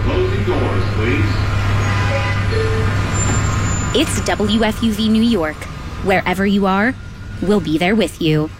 Closing doors, please. It's WFUV New York. Wherever you are, we'll be there with you.